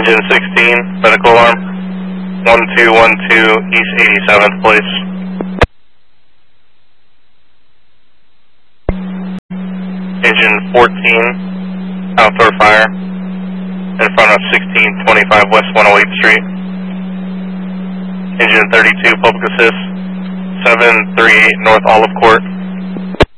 Engine 16, medical alarm. 1212 East 87th place. Engine 14, outdoor fire, in front of 1625 West 108th Street. Engine 32, public assist, 738 North Olive Court.